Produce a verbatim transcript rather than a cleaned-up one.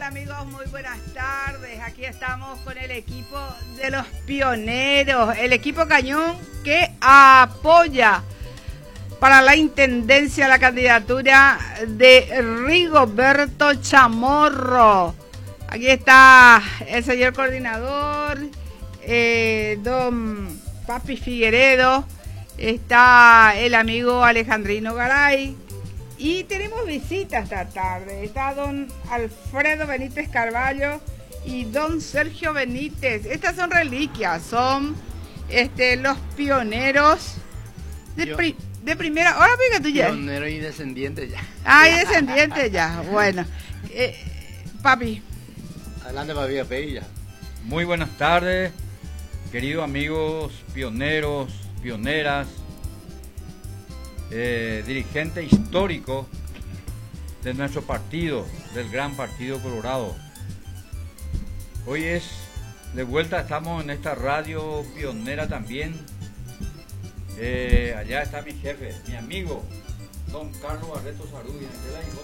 amigos? Muy buenas tardes. Aquí estamos con el equipo de los pioneros, el equipo Cañón que apoya para la intendencia la candidatura de Rigoberto Chamorro. Aquí está el señor coordinador, eh, don Papi Figueredo, está el amigo Alejandrino Garay. Y tenemos visitas esta tarde. Está don Alfredo Benítez Carballo y don Sergio Benítez. Estas son reliquias, son este, los pioneros de, pri de primera. Ahora fíjate tú ya. Pionero y descendiente ya. Ah, y descendiente ya. Bueno, eh, papi. Adelante, papi, apella. Muy buenas tardes, queridos amigos pioneros, pioneras. Eh, dirigente histórico de nuestro partido, del gran Partido Colorado. Hoy es de vuelta, estamos en esta radio pionera también. Eh, allá está mi jefe, mi amigo, don Carlos Barreto Sarudi.